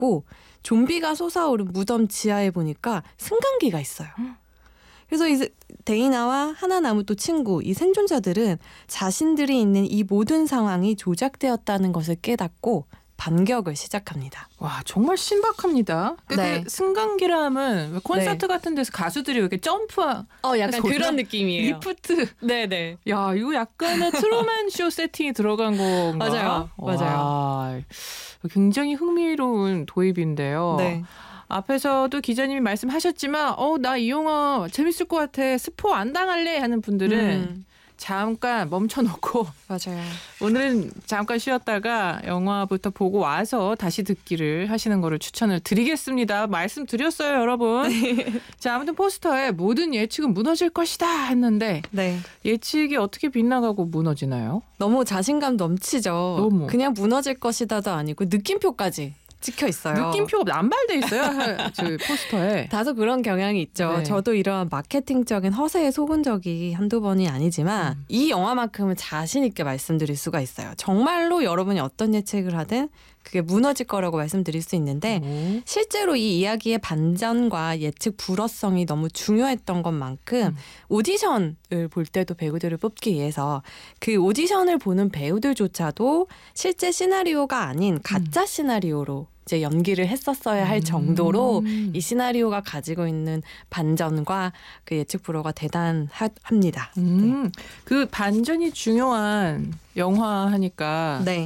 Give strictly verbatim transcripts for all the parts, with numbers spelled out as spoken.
있고 좀비가 솟아오른 무덤 지하에 보니까 승강기가 있어요. 그래서 이 데이나와 하나 남은 또 친구, 이 생존자들은 자신들이 있는 이 모든 상황이 조작되었다는 것을 깨닫고 반격을 시작합니다. 와, 정말 신박합니다. 네. 그 승강기람은 콘서트 네. 같은 데서 가수들이 이렇게 점프 어, 약간 그런 느낌이에요. 리프트. 네네. 야, 이거 약간의 트루먼 쇼 세팅이 들어간 건가? 맞아요. 맞아요. 와, 굉장히 흥미로운 도입인데요. 네. 앞에서도 기자님이 말씀하셨지만 어, 나 이 영화 재밌을 것 같아. 스포 안 당할래 하는 분들은 음. 잠깐 멈춰놓고 맞아요. 오늘은 잠깐 쉬었다가 영화부터 보고 와서 다시 듣기를 하시는 거를 추천을 드리겠습니다. 말씀드렸어요, 여러분. 자, 아무튼 포스터에 모든 예측은 무너질 것이다 했는데 네. 예측이 어떻게 빗나가고 무너지나요? 너무 자신감 넘치죠. 너무. 그냥 무너질 것이다도 아니고 느낌표까지 찍혀 있어요. 느낌표가 남발돼 있어요. 저 포스터에. 다소 그런 경향이 있죠. 네. 저도 이런 마케팅적인 허세에 속은 적이 한두 번이 아니지만 음. 이 영화만큼은 자신 있게 말씀드릴 수가 있어요. 정말로 여러분이 어떤 예측을 하든 그게 무너질 거라고 말씀드릴 수 있는데 오. 실제로 이 이야기의 반전과 예측 불허성이 너무 중요했던 것만큼 음. 오디션을 볼 때도 배우들을 뽑기 위해서 그 오디션을 보는 배우들조차도 실제 시나리오가 아닌 가짜 시나리오로 이제 연기를 했었어야 할 정도로 음. 이 시나리오가 가지고 있는 반전과 그 예측 불허가 대단합니다. 음, 그 반전이 중요한 영화 하니까 네.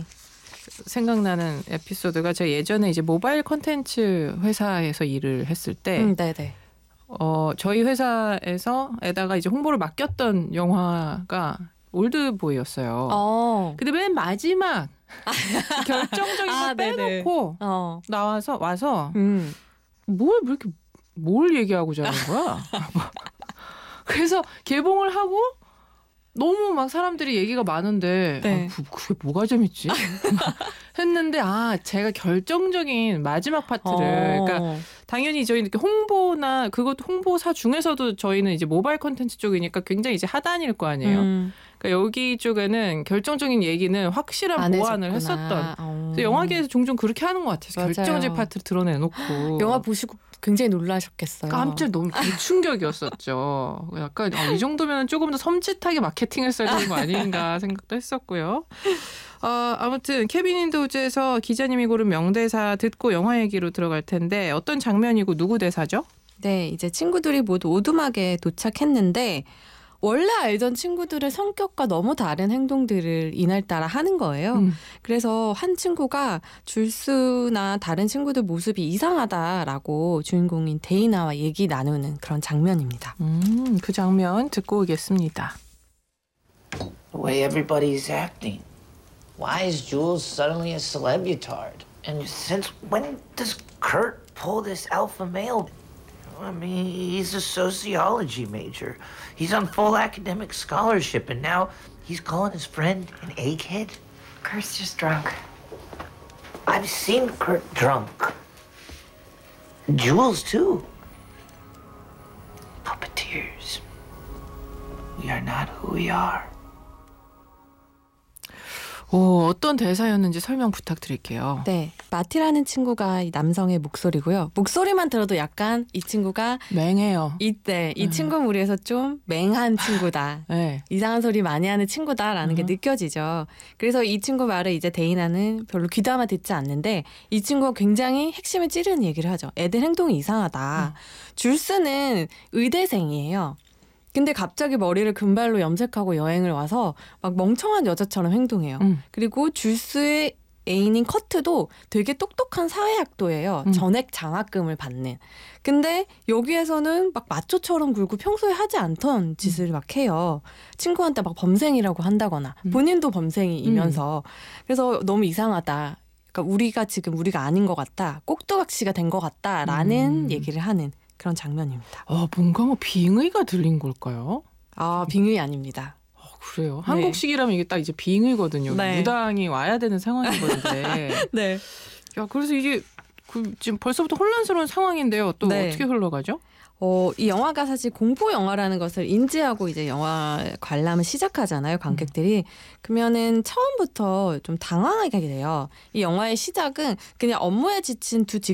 생각나는 에피소드가 제가 예전에 이제 모바일 콘텐츠 회사에서 일을 했을 때 음, 네네. 어, 저희 회사에서에다가 이제 홍보를 맡겼던 영화가 올드보이였어요. 어. 근데 맨 마지막 결정적인 아, 거 네네. 빼놓고 어. 나와서 와서 음. 뭘 이렇게 뭘 얘기하고자 하는 거야? 그래서 개봉을 하고 너무 막 사람들이 얘기가 많은데 네. 아, 그, 그게 뭐가 재밌지? 했는데 아 제가 결정적인 마지막 파트를 어. 그러니까 당연히 저희 이렇게 홍보나 그것도 홍보사 중에서도 저희는 이제 모바일 콘텐츠 쪽이니까 굉장히 이제 하단일 거 아니에요. 음. 그러니까 여기 쪽에는 결정적인 얘기는 확실한 안 보완을 해줬구나. 했었던. 어. 그래서 영화계에서 종종 그렇게 하는 것 같아서 맞아요. 결정적 파트를 드러내놓고 영화 보시고 굉장히 놀라셨겠어요. 깜짝 너무 충격이었었죠. 약간 어, 이 정도면 조금 더 섬찟하게 마케팅을 써야 되는 거 아닌가 생각도 했었고요. 어, 아무튼 케빈 인도즈에서 기자님이 고른 명대사 듣고 영화 얘기로 들어갈 텐데 어떤 장면이고 누구 대사죠? 네, 이제 친구들이 모두 오두막에 도착했는데 원래 알던 친구들의 성격과 너무 다른 행동들을 이날따라 하는 거예요. 음. 그래서 한 친구가 줄수나 다른 친구들 모습이 이상하다라고 주인공인 데이나와 얘기 나누는 그런 장면입니다. 음, 그 장면 듣고 오겠습니다. The way everybody's acting. Why is Jules suddenly a celebutard? And since when does Kurt pull this alpha male? I mean, he's a sociology major. He's on full academic scholarship, and now he's calling his friend an egghead? Kurt's just drunk. I've seen Kurt drunk. Jules, too. Puppeteers. We are not who we are. 오, 어떤 대사였는지 설명 부탁드릴게요. 네, 마티라는 친구가 이 남성의 목소리고요. 목소리만 들어도 약간 이 친구가 맹해요. 이때 이 음. 친구 무리에서 좀 맹한 친구다. 네. 이상한 소리 많이 하는 친구다라는 게 음. 느껴지죠. 그래서 이 친구 말을 이제 데이나는 별로 귀담아 듣지 않는데 이 친구가 굉장히 핵심을 찌르는 얘기를 하죠. 애들 행동이 이상하다. 음. 줄스는 의대생이에요. 근데 갑자기 머리를 금발로 염색하고 여행을 와서 막 멍청한 여자처럼 행동해요. 음. 그리고 줄스의 애인인 커트도 되게 똑똑한 사회학도예요. 음. 전액 장학금을 받는. 근데 여기에서는 막 마초처럼 굴고 평소에 하지 않던 짓을 막 해요. 친구한테 막 범생이라고 한다거나 음. 본인도 범생이면서 그래서 너무 이상하다. 그러니까 우리가 지금 우리가 아닌 것 같다. 꼭두각시가 된 것 같다라는 음. 얘기를 하는 그런 장면입니다. 어, 뭔가 뭐 빙의가 들린 걸까요? 아, 빙의 아닙니다. 어, 그래요. 네. 한국식이라면 이게 딱 이제 빙의거든요. 네. 무당이 와야 되는 상황인 건데. 네. 야, 그래서 이게 그 지금 벌써부터 혼란스러운 상황인데요. 또 네. 어떻게 흘러가죠? 어, 이 영화가 사실 공포 영화라는 것을 인지하고 이제 영화 관람을 시작하잖아요, 관객들이. 그러면은 처음부터 좀 당황하게 돼요. 이 영화의 시작은 그냥 업무에 지친 두